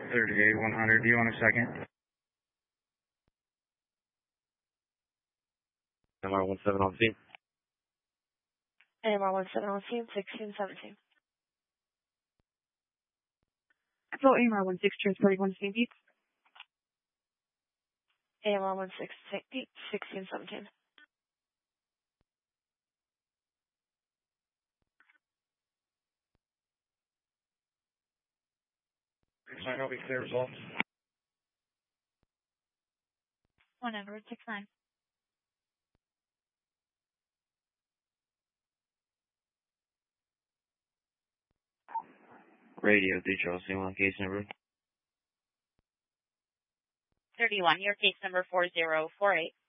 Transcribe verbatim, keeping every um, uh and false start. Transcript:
thirty-eight, one hundred. Do you want a second? M R one seven on scene. A M R one seven on scene, sixteen seventeen. So A M R one six transporting one Saint Pete. A M R one six Saint Pete, sixteen seventeen. Sign will be clear results. One Everett six nine. Radio, three Charles, same one case number. thirty-one, your case number four zero four eight.